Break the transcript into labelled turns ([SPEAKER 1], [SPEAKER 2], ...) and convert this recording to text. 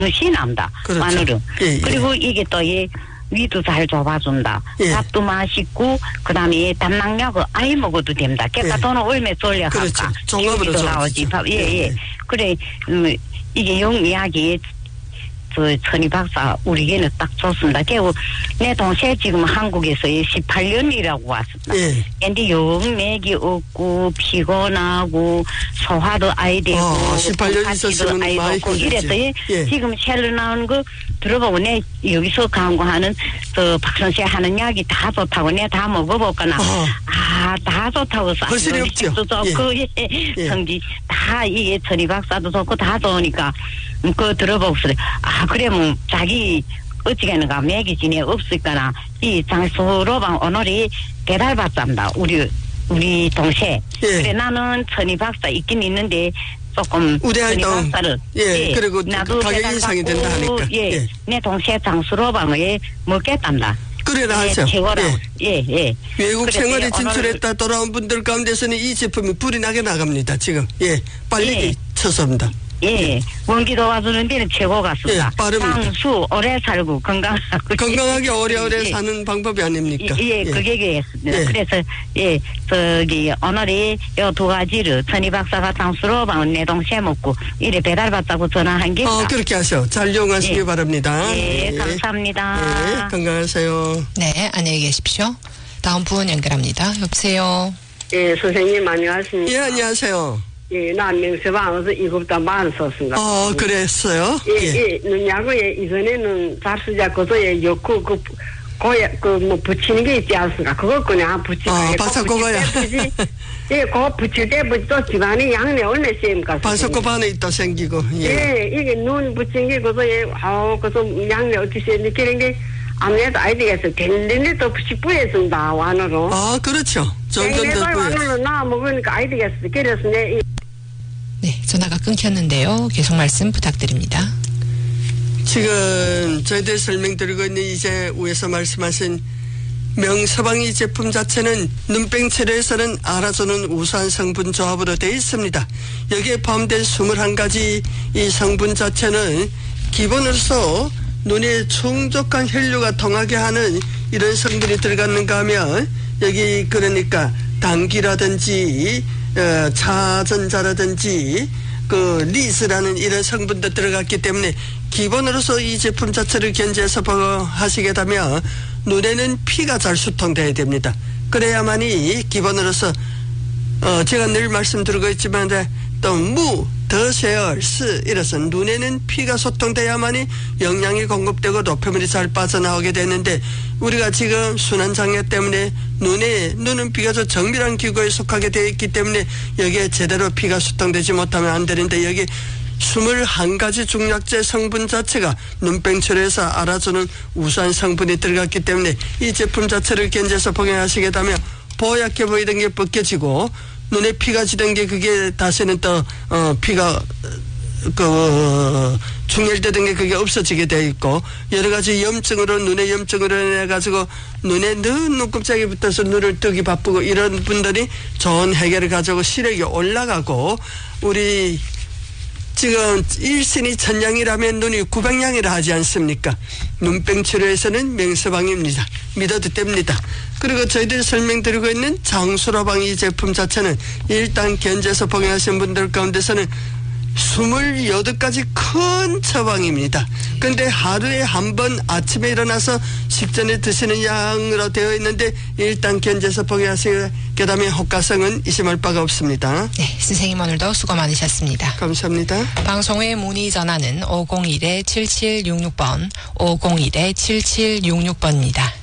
[SPEAKER 1] 신납니다.
[SPEAKER 2] 그렇죠.
[SPEAKER 1] 마늘은.
[SPEAKER 2] 예, 예.
[SPEAKER 1] 그리고 이게 또 위도 잘 좁아준다.
[SPEAKER 2] 예.
[SPEAKER 1] 밥도 맛있고 그다음에 담낭약을 아예 먹어도 됩니다. 걔가
[SPEAKER 2] 예.
[SPEAKER 1] 돈을 얼마 쏠려 할까?
[SPEAKER 2] 그렇죠. 종합으로
[SPEAKER 1] 기름도 나오지. 밥. 예,
[SPEAKER 2] 예,
[SPEAKER 1] 예.
[SPEAKER 2] 예.
[SPEAKER 1] 그래 이게 영리하게 천희 박사 우리에게는 딱 좋습니다. 그리고 내 동생 지금 한국에서 18년이라고 왔습니다.
[SPEAKER 2] 예.
[SPEAKER 1] 근데 영맥이 없고 피곤하고 소화도 아이 되고
[SPEAKER 2] 18년 있었으면 많이
[SPEAKER 1] 없고 이래서
[SPEAKER 2] 예.
[SPEAKER 1] 지금 새로 나오는 거 들어보고 내 여기서 광고하는 박 선생 하는 약이 다 좋다고 내 다 먹어볼까나 다 좋다고
[SPEAKER 2] 거실이 없죠.
[SPEAKER 1] 좋고
[SPEAKER 2] 예.
[SPEAKER 1] 성지 다 이게 천희 박사도 좋고 다 좋으니까 그거 들어보고 그래 뭐 자기 어찌겠는가 맥이 지내 없을까나 이 장수로방 오늘이 배달받습니다. 우리 동생.
[SPEAKER 2] 예.
[SPEAKER 1] 그래 나는 천희 박사 있긴 있는데 조금
[SPEAKER 2] 우리
[SPEAKER 1] 천희
[SPEAKER 2] 활동
[SPEAKER 1] 박사를
[SPEAKER 2] 그리고
[SPEAKER 1] 나도
[SPEAKER 2] 가격 인상이 된다 하니까
[SPEAKER 1] 예. 내 동생 장수로방에 먹겠답니다.
[SPEAKER 2] 그래라 하죠.
[SPEAKER 1] 최고라고. 예.
[SPEAKER 2] 외국 생활에 진출했다 돌아온 분들 가운데서는 이 제품이 불이 나게 나갑니다. 지금 빨리 쳐섭니다.
[SPEAKER 1] 예, 원기도 와주는 데는 최고 같습니다.
[SPEAKER 2] 예, 빠릅니다.
[SPEAKER 1] 장수 오래 살고
[SPEAKER 2] 건강하게 오래오래 사는 방법이 아닙니까?
[SPEAKER 1] 예, 그게 그랬습니다.
[SPEAKER 2] 예.
[SPEAKER 1] 그래서 오늘이 요 두 가지를 천희 박사가 장수로 내 동생 먹고 이래 배달받다고 전화한 게.
[SPEAKER 2] 그렇게 하세요. 잘 이용하시기 바랍니다.
[SPEAKER 1] 예, 감사합니다.
[SPEAKER 2] 예, 건강하세요.
[SPEAKER 3] 네, 안녕히 계십시오. 다음 분 연결합니다. 여보세요.
[SPEAKER 4] 예, 선생님 안녕하십니까?
[SPEAKER 2] 예, 안녕하세요.
[SPEAKER 4] 예, 나 명세방에서 이급다 만 썼습니다.
[SPEAKER 2] 그랬어요?
[SPEAKER 4] 눈야구에 이전에는 잡수자 거도에 엮고 붙이는 게 있지 않습니까? 그거 그냥 붙이고.
[SPEAKER 2] 바삭고가야.
[SPEAKER 4] 예, 그거 붙일 때 또 집안에 양내 얼마 씌입니까?
[SPEAKER 2] 바삭고 반에 있다 생기고.
[SPEAKER 4] 예, 이게 눈 붙인 게 거도에, 그래서 양내 어찌 씌는데 그런 게 아무래도 아이디어에서 됐는데 또 뿌였습니다, 완으로.
[SPEAKER 2] 그렇죠. 점점 더
[SPEAKER 4] 완으로 나 먹으니까 아이디어에서 그래서
[SPEAKER 3] 네, 전화가 끊겼는데요. 계속 말씀 부탁드립니다.
[SPEAKER 2] 지금 저희들 설명드리고 있는 이제 위에서 말씀하신 명서방이 제품 자체는 눈병 치료에서는 알아주는 우수한 성분 조합으로 되어 있습니다. 여기에 포함된 21가지 이 성분 자체는 기본으로서 눈에 충족한 혈류가 통하게 하는 이런 성분이 들어갔는가 하면 여기 그러니까 당귀라든지 자전자라든지 리스라는 이런 성분도 들어갔기 때문에 기본으로서 이 제품 자체를 견제해서 하시게 되면 눈에는 피가 잘 수통돼야 됩니다. 그래야만이 기본으로서 제가 늘 말씀드리고 있지만 또 더세열, 이래서 눈에는 피가 소통돼야만이 영양이 공급되고 노폐물이 잘 빠져나오게 되는데 우리가 지금 순환장애 때문에 눈은 비교적 정밀한 기구에 속하게 되어 있기 때문에 여기에 제대로 피가 수통되지 못하면 안 되는데 여기 21가지 중약제 성분 자체가 눈병 치료에서 알아주는 우수한 성분이 들어갔기 때문에 이 제품 자체를 견제해서 복용하시게 되면 보약해 보이던 게 벗겨지고 눈에 피가 지던 게 그게 다시는 또 피가 충혈되던 게 그게 없어지게 돼 있고 여러 가지 염증으로 눈의 염증으로 인해 가지고 눈에 늘 눈곱자기 붙어서 눈을 뜨기 바쁘고 이런 분들이 좋은 해결을 가지고 시력이 올라가고 우리 지금 일신이 천냥이라면 눈이 900냥이라 하지 않습니까? 눈병 치료에서는 명서방입니다. 믿어도 됩니다. 그리고 저희들이 설명드리고 있는 장수로방 이 제품 자체는 일단 견제해서 복용하신 분들 가운데서는 28가지 큰 처방입니다. 근데 하루에 한 번 아침에 일어나서 식전에 드시는 양으로 되어 있는데 일단 견제해서 복용하시게 되면 효과성은 의심할 바가 없습니다.
[SPEAKER 3] 네, 선생님 오늘도 수고 많으셨습니다.
[SPEAKER 2] 감사합니다.
[SPEAKER 3] 방송의 문의 전화는 501-7766번, 501-7766번입니다.